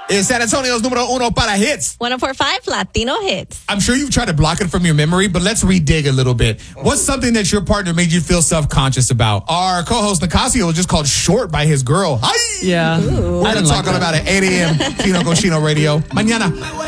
is San Antonio's número uno para hits. 104.5 Latino Hits. I'm sure you've tried to block it from your memory, but let's redig a little bit. What's something that your partner made you feel self-conscious about? Our co-host Nicasio was just called short by his girl. Hi! Yeah. We're going to talk about it at 8 a.m. Chino Cochino Radio. Mañana.